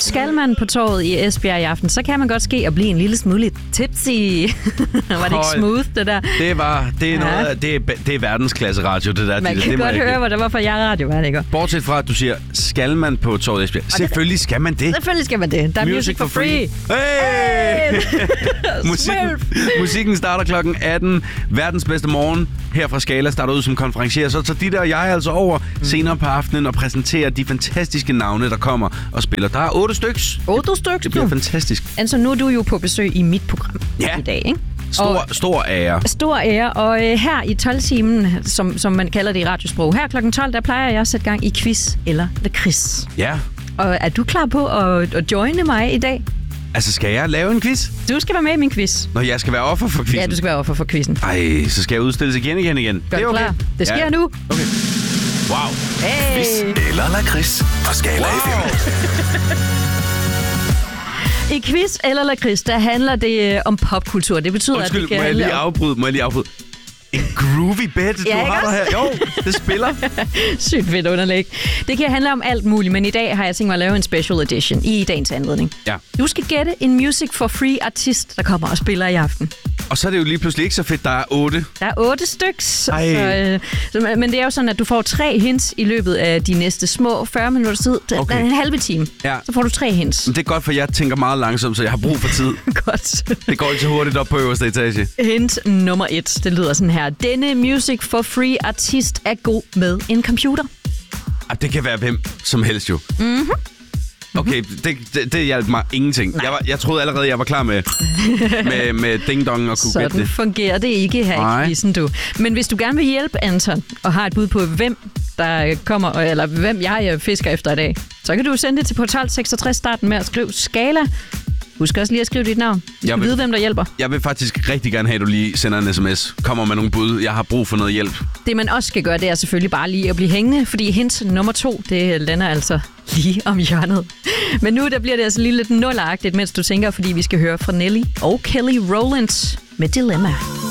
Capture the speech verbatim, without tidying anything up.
Skal man på torvet i Esbjerg i aften, så kan man godt ske at blive en lille smule tipsy. Var det ikke smooth, det der? Det var, det er, ja. noget, det er, det er verdensklasse radio, det der. Man det, kan det godt høre, hvad der var for jer radio, var det ikke? Bortset fra, at du siger, skal man på torvet i Esbjerg? Og selvfølgelig skal man det. Selvfølgelig skal man det. Der er music, music for free. free. Hey! hey! musikken, musikken starter klokken atten. Verdens bedste morgen. Her fra Skala starter ud som konferencier. Så tager Ditte og jeg altså over mm. senere på aftenen og præsenterer de fantastiske navne, der kommer og spiller. Der er otte styks. Otte styks. Det bliver fantastisk. Altså, nu er du jo på besøg i mit program ja. i dag, ikke? Stor, og stor ære. Stor ære. Og øh, her i tolv-timen, som, som man kalder det i radiosprog, her klokken tolv, der plejer jeg at sætte gang i quiz eller lakrids. Ja. Og er du klar på at, at joine mig i dag? Altså, skal jeg lave en quiz? Du skal være med i min quiz. Når jeg skal være offer for quizzen? Ja, du skal være offer for quizzen. Ej, så skal jeg udstilles igen, igen, igen. Gør det er okay. Klar. Det sker ja. nu. Okay. Wow. Hey. Quiz eller lakrids fra Skala wow. F M. I quiz eller lakrids, der handler det øh, om popkultur. Det betyder, Undskyld, at det kan må jeg lige afbryde? Må jeg lige afbryde? En groovy bed, du ja, har der her. Jo, det spiller. Sygt fedt underlæg. Det kan handle om alt muligt, men i dag har jeg tænkt mig at lave en special edition i dagens anledning. Ja. Du skal gætte en music for free artist, der kommer og spiller i aften. Og så er det jo lige pludselig ikke så fedt, der er otte. Der er otte styks. Så, øh, så, men det er jo sådan, at du får tre hints i løbet af de næste små fyrre minutter tid. Okay. Der er en halve time. Ja. Så får du tre hints. Men det er godt, for jeg tænker meget langsomt, så jeg har brug for tid. Godt. Det går ikke så hurtigt op på øverste etage. Hint nummer et. Det lyder sådan her. Denne music for free artist er god med en computer. Det kan være hvem som helst jo. Mhm. Okay, det, det, det hjalp mig ingenting. Jeg, var, jeg troede allerede, jeg var klar med, med, med ding-dong og kunne gætte det. Sådan fungerer det ikke her i quizzen, du. Men hvis du gerne vil hjælpe, Anton, og har et bud på, hvem der kommer, eller hvem jeg fisker efter i dag, så kan du sende det til på tolv seksogtres, starten med at skrive Skala. Husk også lige at skrive dit navn. Du skal vide, hvem der hjælper. Jeg vil faktisk rigtig gerne have, at du lige sender en sms. Kommer med nogle bud. Jeg har brug for noget hjælp. Det, man også skal gøre, det er selvfølgelig bare lige at blive hængende, fordi hint nummer to, det lander altså lige om hjørnet. Men nu der bliver det altså lige lidt nulagtigt, mens du tænker, fordi vi skal høre fra Nelly og Kelly Rowland med Dilemma.